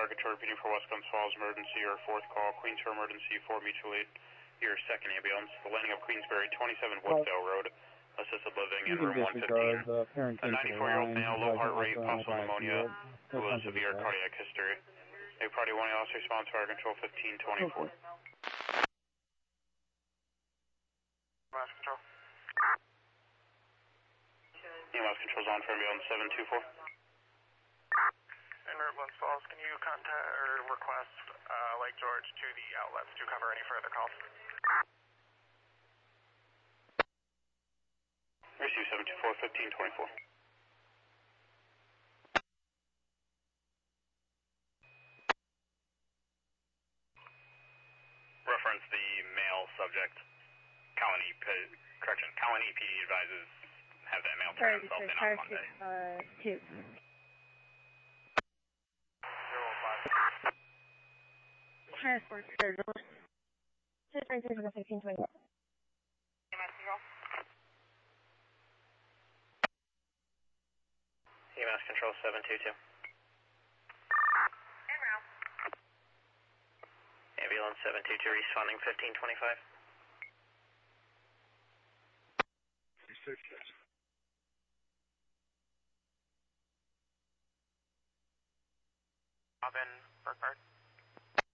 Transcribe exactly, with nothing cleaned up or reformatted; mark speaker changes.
Speaker 1: Fire Control repeating for West Guns Falls emergency, your fourth call. Queens for emergency, four mutual aid, your second ambulance. The landing of Queensbury, twenty-seven Woodvale Road, assisted living in room one fifteen. A ninety-four-year-old male, low heart rate, possible pneumonia, who has severe cardiac history. A party one loss response, Fire Control fifteen twenty-four. Mass Control. E M S Control's on for ambulance seven two four.
Speaker 2: En route West Falls, can you contact or request uh, Lake George to the outlets to cover any further calls?
Speaker 1: Receive seven two four, fifteen twenty-four.
Speaker 3: Reference the male subject. Cowan E P, correction, Cowan E P D advises have that male turn himself in on Monday.
Speaker 4: Uh, two. Higher sports surgeon. Two three three for fifteen twenty.
Speaker 3: E M S Control seven two two.
Speaker 2: En route.
Speaker 3: Ambulance seven two two responding fifteen twenty-five.
Speaker 2: Robin, Burkhardt.